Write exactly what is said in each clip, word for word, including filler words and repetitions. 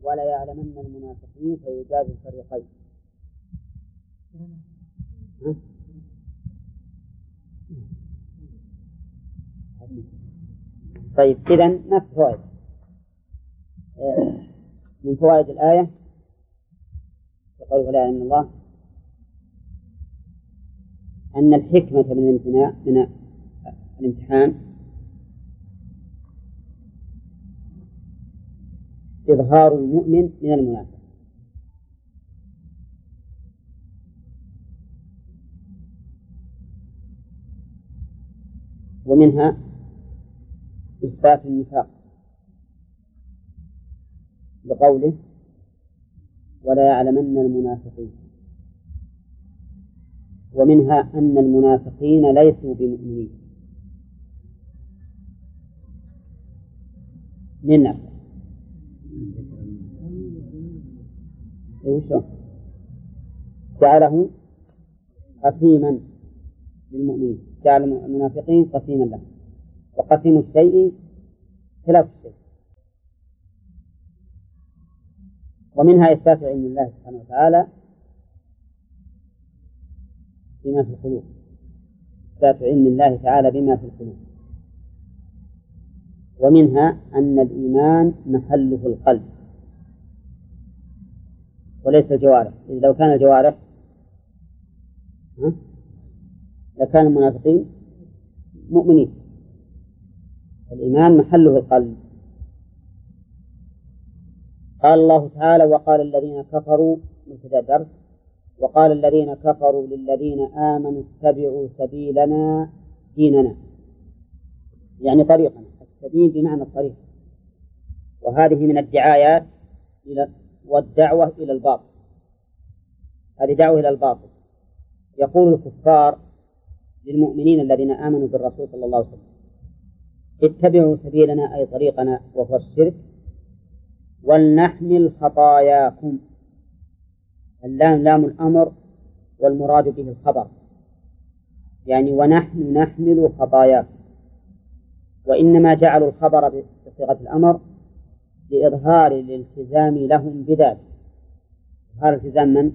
ولا يعلمن المنافقين فيجازي الفريقين. طيب إذن نفس فوائد من فوائد الآية يقول ولا يعلمن الله أن الحكمة من الامتناع من الامتحان إظهار المؤمن من المنافق، ومنها إثبات النفاق بقوله ولا يعلمن المنافقين، ومنها أن المنافقين ليسوا بمؤمنين. لنعرف جعله قسيما للمؤمنين، جعل المنافقين قسيما له، وقسيم الشيء خلاف الشيء. ومنها إثبات علم الله سبحانه وتعالى بما في القلوب، إثبات علم الله تعالى بما في القلوب. ومنها أن الإيمان محله القلب وليس الجوارح، إذ لو كان الجوارح لكان المنافقين مؤمنين. الإيمان محله القلب. قال الله تعالى وقال الذين كفروا مبتدأ درس وقال الذين كفروا للذين آمنوا اتبعوا سبيلنا ديننا، يعني طريقنا، السبيل بمعنى الطريق. وهذه من الدعايات إلى والدعوة إلى الباطل، هذه دعوة إلى الباطل. يقول الكفار للمؤمنين الذين آمنوا بالرسول صلى الله عليه وسلم اتبعوا سبيلنا أي طريقنا وهو الشرك ولنحمل خطاياكم. اللام لام الأمر والمراد به الخبر، يعني ونحن نحمل خطاياكم. وإنما جعلوا الخبر بصيغة الأمر لإظهار الالتزام لهم بذلك. إظهار التزام من؟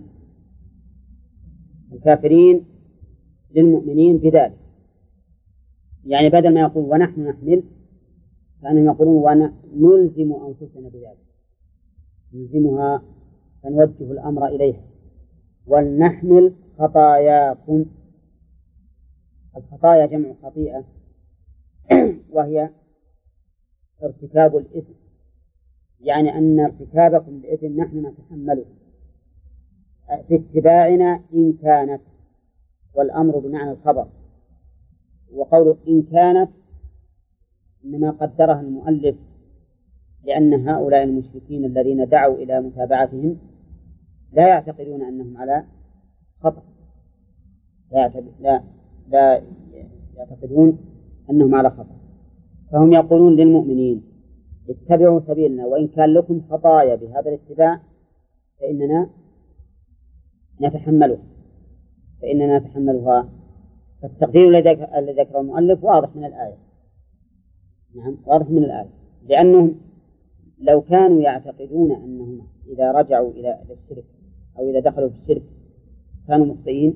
الكافرين للمؤمنين بذلك. يعني بدل ما يقول ونحن نحمل كأنهم يقولون ونلزم أنفسنا بذلك، نلزمها فنوجه الأمر إليها. ولنحمل خطاياكم. الخطايا جمع خطيئة وهي ارتكاب الإثم، يعني أن ارتكابكم الإثم نحن نتحمله في اتباعنا إن كانت، والأمر بمعنى الخبر. وقول إن كانت إنما قدرها المؤلف لأن هؤلاء المشركين الذين دعوا إلى متابعتهم لا يعتقدون أنهم على خطأ، لا, لا, لا يعتقدون أنهم على خطأ، فهم يقولون للمؤمنين اتبعوا سبيلنا وإن كان لكم خطايا بهذا الاتباع فإننا نتحملها فإننا نتحملها. فالتقدير الذي ذكره المؤلف واضح من الآية. نعم واضح من الآية، لأنهم لو كانوا يعتقدون أنهم إذا رجعوا إلى الشرك أو إذا دخلوا في الشرك كانوا مخطئين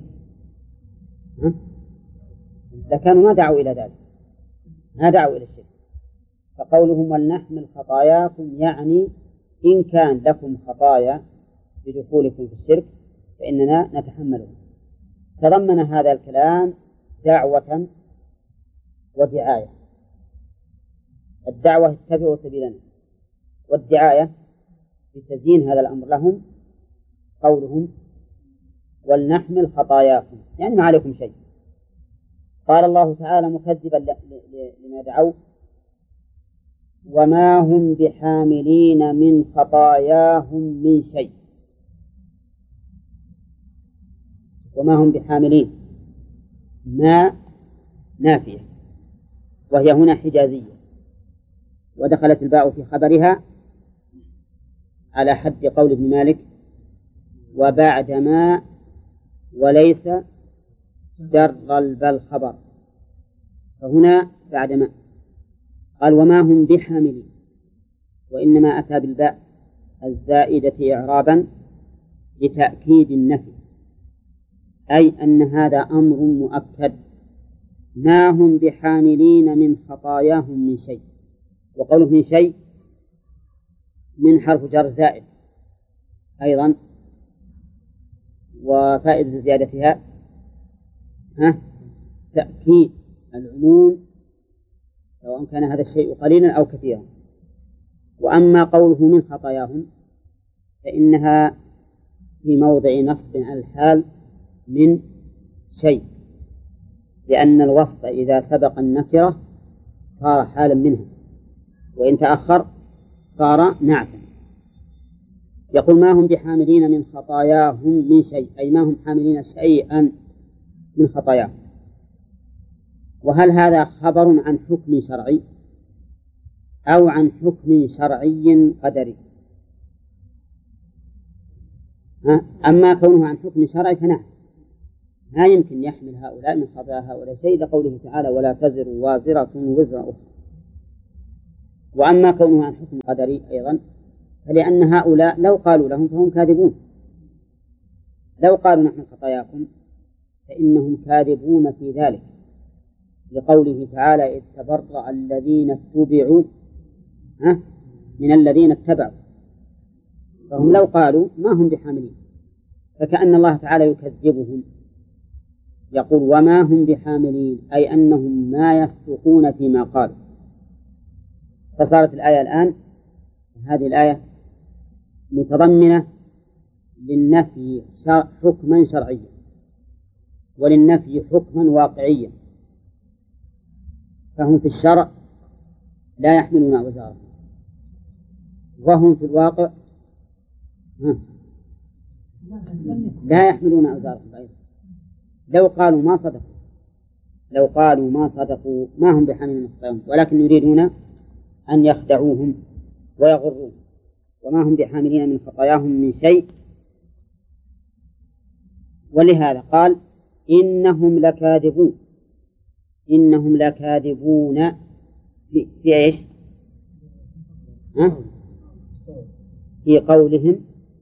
لكانوا ما دعوا إلى ذلك، ما دعوا إلى الشرك. فقولهم ولنحمل خطاياكم يعني إن كان لكم خطايا بدخولكم في الشرك فإننا نتحمله. تضمن هذا الكلام دعوة ودعاية. الدعوة اتبعوا سبيلنا، والدعاية بتزيين هذا الأمر لهم قولهم ولنحمل خطاياكم، يعني ما عليكم شيء. قال الله تعالى مكذبا لما دعوا وما هم بحاملين من خطاياهم من شيء. وما هم بحاملين ما نافية وهي هنا حجازية، ودخلت الباء في خبرها على حد قول ابن مالك وبعدما وليس جر البل خبر، فهنا بعدما قال وما هم بحاملين، وإنما أتى بالباء الزائدة إعرابا لتأكيد النفي، أي أن هذا أمر مؤكد، ما هم بحاملين من خطاياهم من شيء. وقوله من شيء من حرف جر زائد أيضا، وفائدة زيادتها ها تأكيد العموم سواء كان هذا الشيء قليلا أو كثيرا. وأما قوله من خطاياهم فإنها في موضع نصب على الحال من شيء، لأن الوصف إذا سبق النكرة صار حالا منها، وإن تأخر صار نعتا. يقول ما هم بحاملين من خطاياهم من شيء، أي ما هم حاملين شيئا من خطاياهم. وهل هذا خبر عن حكم شرعي أو عن حكم شرعي قدري؟ أما كونه عن حكم شرعي فنعم، ما يمكن يحمل هؤلاء من خطايا هؤلاء شيء، لقوله تعالى ولا تزر وازرة وزر أخرى. وأما كونه عن حكم قدري أيضا فلأن هؤلاء لو قالوا لهم فهم كاذبون، لو قالوا نحن خطاياكم فإنهم كاذبون في ذلك، لقوله تعالى إذ تبرأ الذين اتبعوا من الذين اتبعوا، فهم لو قالوا ما هم بحاملين، فكأن الله تعالى يكذبهم، يقول وما هم بحاملين، أي أنهم ما يصدقون فيما قالوا. فصارت الآية الآن هذه الآية متضمنة للنفي حكما شرعيا وللنفي حكما واقعيا، فهم في الشرع لا يحملون أوزارهم، وهم في الواقع لا يحملون أوزارهم أيضا. لو قالوا ما صدقوا لو قالوا ما صدقوا ما هم بحاملين خطاياهم، ولكن يريدون أن يخدعوهم ويغروهم، وما هم بحاملين من خطاياهم من شيء. ولهذا قال إنهم لكاذبون، إنهم لكاذبون في, في إيش؟ ها؟ في قولهم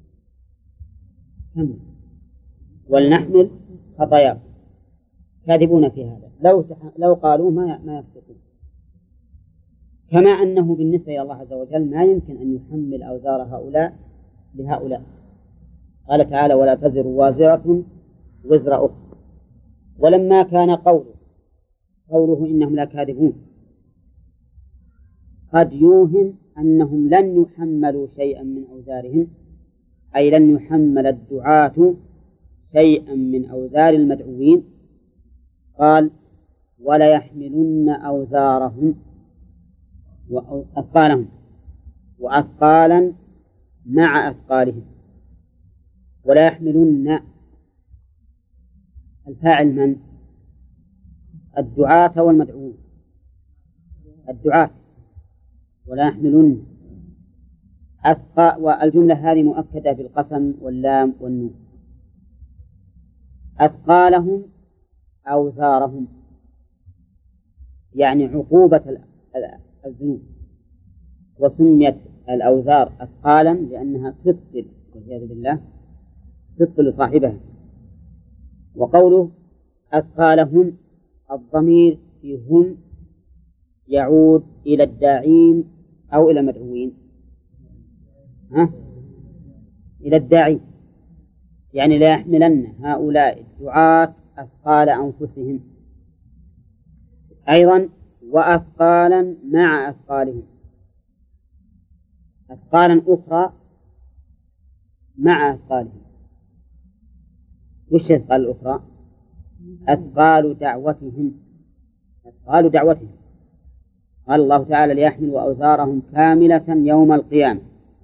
كم ولنحمل خطاياهم، كاذبون في هذا، لو لو قالوا ما ما يصدقون. كما أنه بالنسبة إلى الله عز وجل ما يمكن أن يحمل أوزار هؤلاء لهؤلاء. قال تعالى ولا تزر وازرة وزر أخرى. ولما كان قوله قوله إنهم لكاذبون قد يوهم أنهم لن يحملوا شيئا من أوزارهم، أي لن يحمل الدعاة شيئا من أوزار المدعوين، قال ولا يحملن أوزارهم وأثقالهم وأثقالا مع أثقالهم. ولا يحملن الفاعل من؟ الدعاة والمدعوون، الدعاة. ولا يحملن أثقال، والجملة هذه مؤكدة بالقسم واللام والنون. أثقالهم أوزارهم يعني عقوبة الذنوب، وسميت الأوزار أثقالا لأنها تثقل والعياذ بالله، تثقل صاحبها. وقوله أثقالهم الضمير فيهم يعود إلى الداعين أو إلى المدعوين؟ ها؟ إلى الداعين، يعني لا يحملن هؤلاء الدعاة أثقال أنفسهم. أيضا وأثقالا مع أثقالهم، أثقالا أخرى مع أثقالهم. وش أثقال الأخرى؟ أثقال دعوتهم، أثقال دعوتهم. قال الله تعالى ليحملوا أوزارهم كاملة يوم القيامة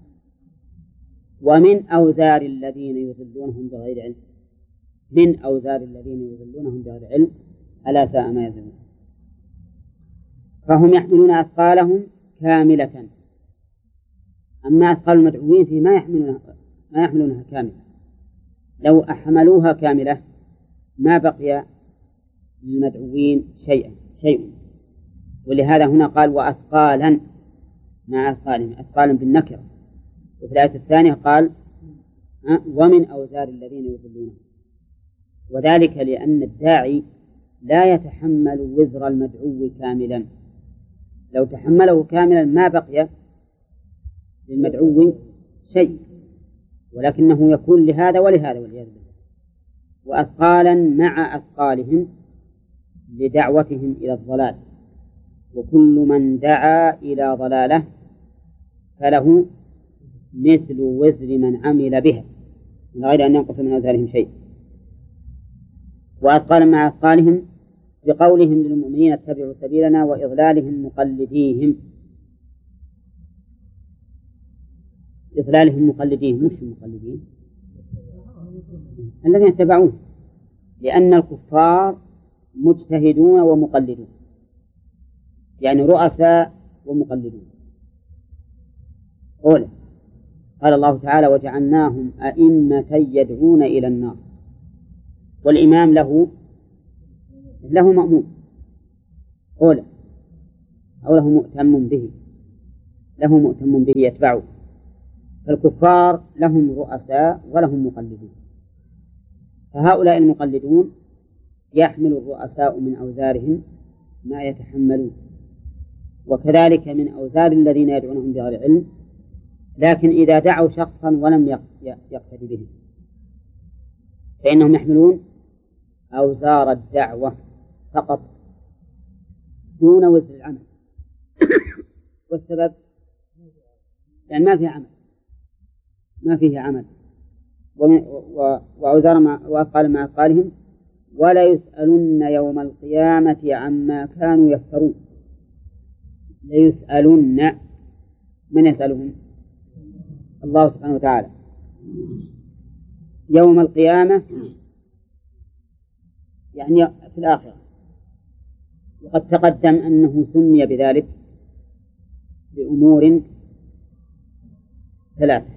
ومن أوزار الذين يضلونهم بغير علم، من أوزار الذين يضلونهم بغير علم ألا ساء ما يزرون. فهم يحملون أثقالهم كاملة، أما أثقال المدعوين فيما يحملونها ما يحملونها كاملة، لو أحملوها كاملة ما بقي للمدعوين شيئا شيء. ولهذا هنا قال وأثقالا مع أثقالهم، أثقالا بالنكرة وفي الآية الثانية قال ومن أوزار الذين يضلونه، وذلك لأن الداعي لا يتحمل وزر المدعو كاملا، لو تحمله كاملا ما بقي للمدعو شيء، ولكنه يكون لهذا ولهذا والعياذ بالله، وأثقالا مع أثقالهم لدعوتهم إلى الضلال، وكل من دعا إلى ضلالة فله مثل وزر من عمل بها من غير أن ينقص من أوزارهم شيء. وأثقالا مع أثقالهم بقولهم للمؤمنين اتبعوا سبيلنا وإضلالهم مقلديهم، إضلالهم مقلديهم مش مقلدين الذين اتبعوه، لأن الكفار مجتهدون ومقلدون، يعني رؤساء ومقلدون. أولا قال الله تعالى وجعلناهم أئمة يدعون إلى النار، والإمام له له مأموم أولا أو له مؤتم به، له مؤتم به يتبعه، فالكفار لهم رؤساء ولهم مقلدون، فهؤلاء المقلدون يحمل الرؤساء من أوزارهم ما يتحملون، وكذلك من أوزار الذين يدعونهم بغير علم، لكن إذا دعوا شخصا ولم يقتدي بهم فإنهم يحملون أوزار الدعوة فقط دون وزر العمل. والسبب لأن ما فيه عمل ما فيه عمل وأوزار مع وأثقال مع أثقالهم ولا يسألن يوم القيامة عما كانوا يفترون. ليسألن، من يسألهم؟ الله سبحانه وتعالى يوم القيامة، يعني في الآخرة. وقد تقدم أنه سمي بذلك لأمور ثلاثة،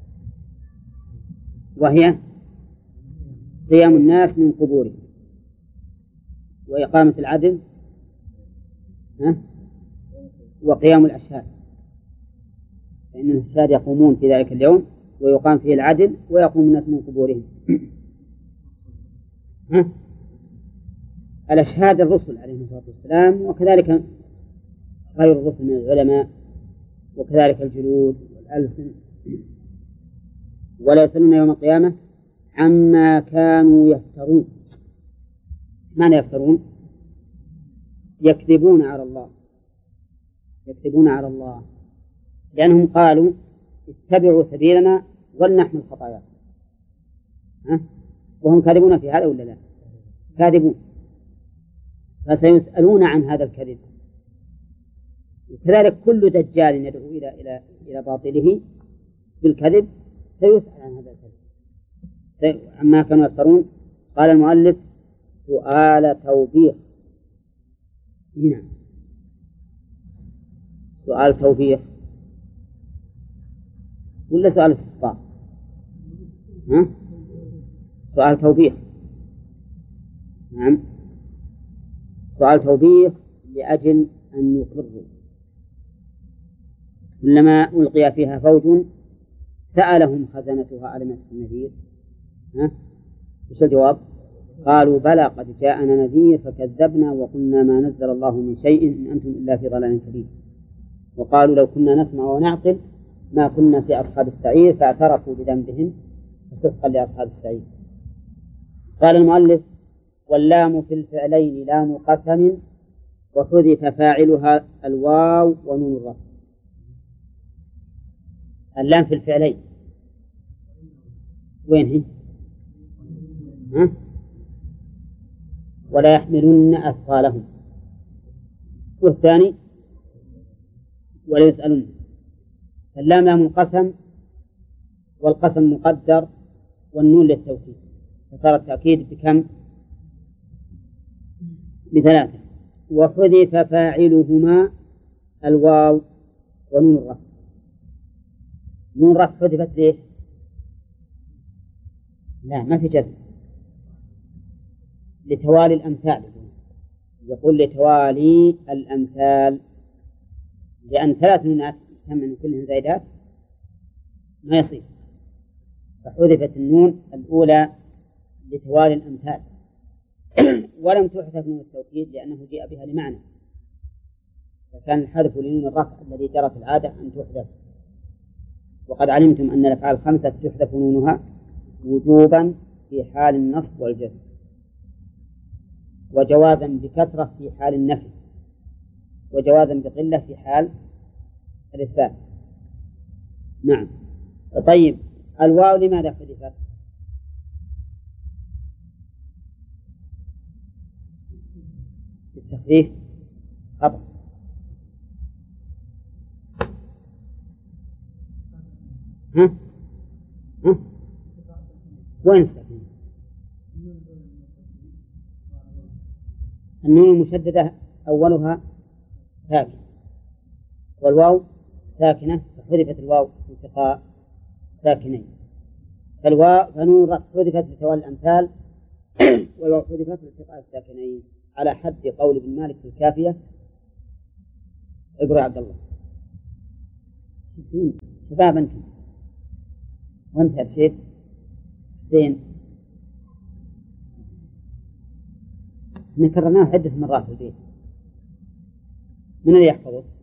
وهي قيام الناس من قبورهم، وإقامة العدل، وقيام الأشهاد، فإن الأشهاد يقومون في ذلك اليوم ويقام فيه العدل ويقوم الناس من قبورهم. ها؟ الأشهاد الرسل عليهم الصلاة والسلام، وكذلك غير الرسل من العلماء، وكذلك الجلود والألسن. ولا يسألون يوم القيامة عما كانوا يفترون. ماذا يفترون؟ يكذبون على الله يكذبون على الله لأنهم قالوا اتبعوا سبيلنا ولنحمل خطاياكم، وهم كاذبون في هذا ولا لا؟ كاذبون، فسيسألون عن هذا الكذب. وكذلك كل دجال يدعو إلى إلى إلى باطله بالكذب سيسأل عن هذا الكذب عما كانوا يفترون. قال المؤلف سؤال توبيخ. هنا سؤال توبيخ ولا سؤال استفسار؟ ها؟ سؤال توبيخ. نعم، سؤال توبيخ لأجل أن يقروا. كلما ألقي فيها فوج سألهم خزنتها ألم يأتكم نذير؟ ها؟ وش الجواب؟ قالوا بلى قد جاءنا نذير فكذبنا وقلنا ما نزل الله من شيء إن أنتم إلا في ضلال كبير. وقالوا لو كنا نسمع ونعقل ما كنا في أصحاب السعير فاعترفوا بذنبهم فسحقا لأصحاب السعير. قال المؤلف واللام في الفعلين لام قسم وحذف فاعلها الواو ونون الرفع. اللام في الفعلين وين هي؟ ها؟ ولا يحملن أثقالهم، والثاني ولا يسألن. اللام لام القسم والقسم مقدر والنون للتوكيد، فصار التأكيد بكم؟ بثلاثة. وحذف فاعلهما الواو ونون الرفع. نون الرفع حذفت ليش؟ لا، ما في جزم، لتوالي الأمثال. يقول لتوالي الأمثال، لأن ثلاث نونات تجتمع من كلهن زائدات ما يصير، فحذفت النون الأولى لتوالي الأمثال ولم تحذف نون التوكيد لأنه جاء بها لمعنى، فكان الحذف لنون الرفع الذي جرت العادة أن تحذف. وقد علمتم أن الأفعال الخمسة تحذف نونها وجوبا في حال النصب والجزم، وجوازا بكثرة في حال النفي، وجوازا بقلة في حال الإثبات. نعم. طيب الواو لماذا حذفت؟ التخفيف خطأ. ها؟ ها؟ وين الساكنة؟ النون المشددة أولها ساكن والواو ساكنة، فحذفت الواو التقاء الساكنين، فالواو فنون الرفع حذفت لتوالي الأمثال والواو حذفت لالتقاء الساكنين، على حد قول ابن مالك في الكافية. اقرأ عبد الله. شباب أنتم وأنت أرشيد حسين، نكررناه عدة مرات في البيت، من اللي يحفظه؟